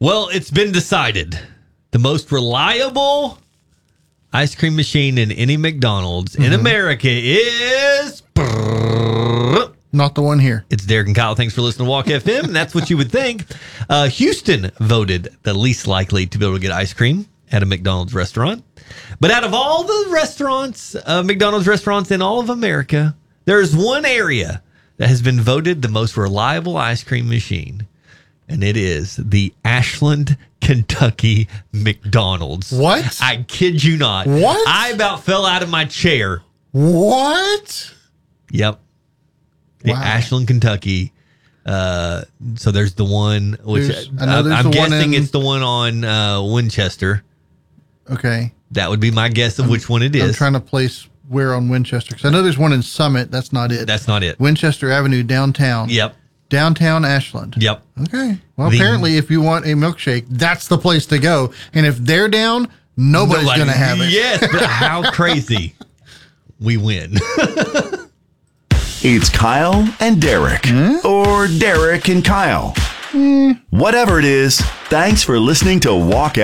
Well, it's been decided. The most reliable ice cream machine in any McDonald's in America is... Not the one here. It's Derek and Kyle. Thanks for listening to Walk FM. And that's what you would think. Houston voted the least likely to be able to get ice cream at a McDonald's restaurant. But out of all the restaurants, McDonald's restaurants in all of America, there's one area that has been voted the most reliable ice cream machine. And it is the Ashland, Kentucky McDonald's. What? I kid you not. What? I about fell out of my chair. What? Yep. The Wow. Ashland, Kentucky. So there's the one, which I'm guessing it's the one on Winchester. Okay. That would be my guess of which one it is. I'm trying to place where on Winchester, because I know there's one in Summit. That's not it. That's not it. Winchester Avenue, downtown. Yep. Downtown Ashland. Yep. Okay. Well, apparently, if you want a milkshake, that's the place to go. And if they're down, nobody's going to have it. Yes, but how crazy. We win. It's Kyle and Derek. Or Derek and Kyle. Whatever it is, thanks for listening to Walk